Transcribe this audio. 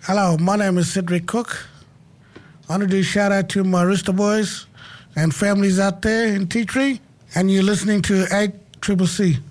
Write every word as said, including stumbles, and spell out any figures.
Hello, my name is Cedric Cook. I want to do a shout out to my Rooster Boys and families out there in Tea Tree. And you're listening to eight Triple C.